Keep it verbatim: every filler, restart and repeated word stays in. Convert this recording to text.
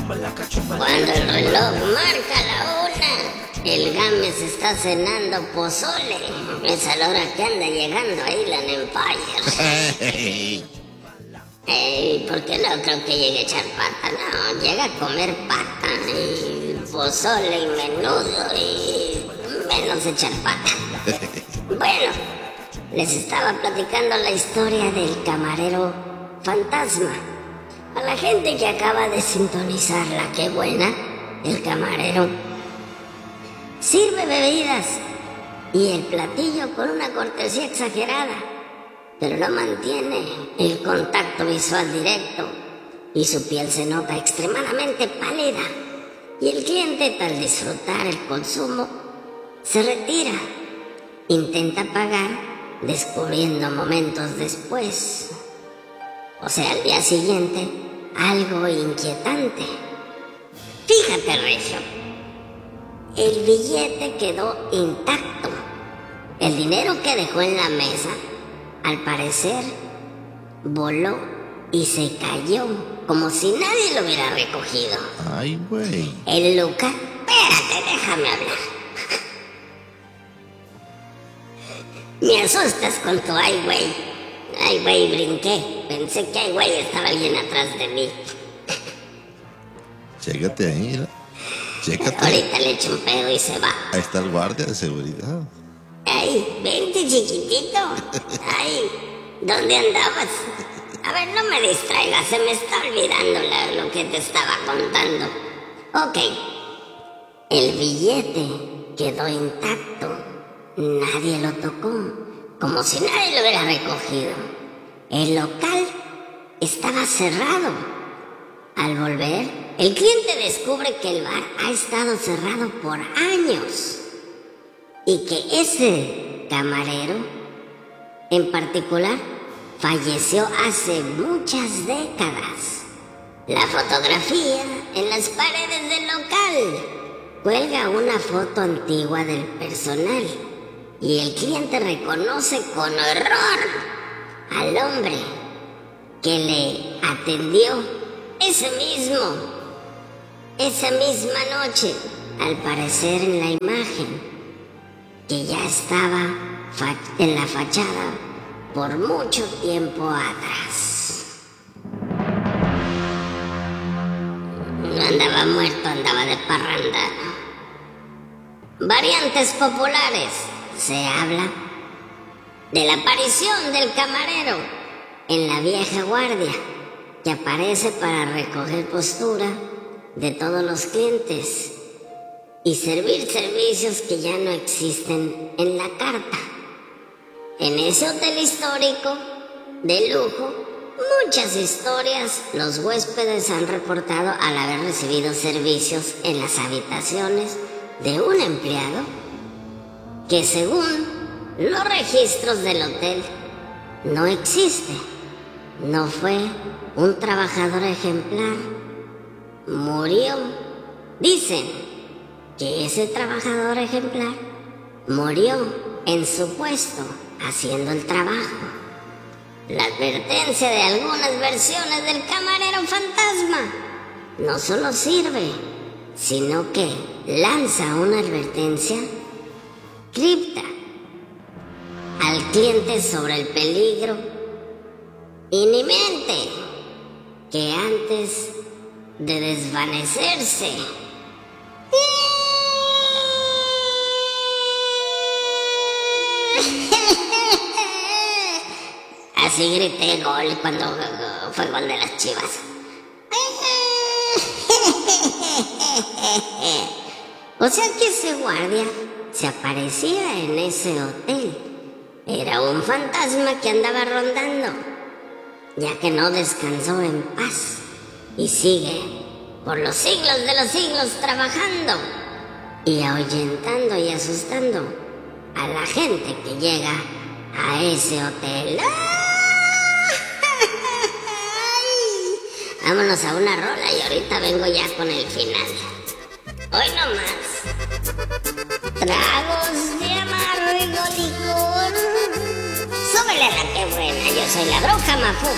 Cuando el reloj marca la una, el Gámez está cenando pozole. Es a la hora que anda llegando a Island Empire. Ey, ¿por qué no creo que llegue a echar pata? No, llega a comer pata y pozole y menudo y menos echar pata. Bueno, les estaba platicando la historia del camarero fantasma. A la gente que acaba de sintonizarla, qué buena, el camarero sirve bebidas y el platillo con una cortesía exagerada, pero no mantiene el contacto visual directo y su piel se nota extremadamente pálida. Y el cliente, al disfrutar el consumo, se retira. Intenta pagar, descubriendo momentos después, o sea, al día siguiente, algo inquietante. Fíjate, Regio, el billete quedó intacto. El dinero que dejó en la mesa, al parecer, voló y se cayó, como si nadie lo hubiera recogido. Ay, güey. El Luca, espérate, déjame hablar. Me asustas con tu ay, güey. Ay, güey, brinqué. Pensé que ay, güey estaba bien atrás de mí. Chécate ahí, mira. Chécate. Ahorita le echo un pedo y se va. Ahí está el guardia de seguridad. Ay, vente, chiquitito. Ay, ¿dónde andabas? A ver, no me distraigas, se me está olvidando la, lo que te estaba contando. Ok, el billete quedó intacto. Nadie lo tocó, como si nadie lo hubiera recogido. El local estaba cerrado. Al volver, el cliente descubre que el bar ha estado cerrado por años y que ese camarero, en particular, falleció hace muchas décadas. La fotografía en las paredes del local cuelga una foto antigua del personal y el cliente reconoce con horror al hombre que le atendió ese mismo, esa misma noche, al parecer en la imagen, que ya estaba en la fachada por mucho tiempo atrás. No andaba muerto, andaba de parranda. Variantes populares. Se habla de la aparición del camarero en la vieja guardia, que aparece para recoger postura de todos los clientes y servir servicios que ya no existen en la carta. En ese hotel histórico de lujo, muchas historias los huéspedes han reportado al haber recibido servicios en las habitaciones de un empleado que, según los registros del hotel, no existe. No fue un trabajador ejemplar. Murió. Dicen que ese trabajador ejemplar murió en su puesto haciendo el trabajo. La advertencia de algunas versiones del camarero fantasma no solo sirve, sino que lanza una advertencia cripta al cliente sobre el peligro inminente que antes de desvanecerse así grité gol cuando fue gol de las Chivas. O sea que ese guardia se aparecía en ese hotel. Era un fantasma que andaba rondando, ya que no descansó en paz y sigue por los siglos de los siglos trabajando y ahuyentando y asustando a la gente que llega a ese hotel. Vámonos a una rola y ahorita vengo ya con el final. Hoy no más. Tragos de amargo licor. Súbele a la que buena, yo soy la bruja Mafu.